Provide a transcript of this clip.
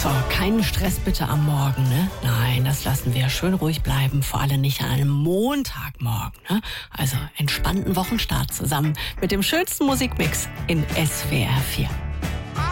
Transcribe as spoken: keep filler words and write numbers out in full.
So, keinen Stress bitte am Morgen, ne? Nein, das lassen wir schön ruhig bleiben, vor allem nicht an einem Montagmorgen, ne? Also entspannten Wochenstart zusammen mit dem schönsten Musikmix in S W R vier.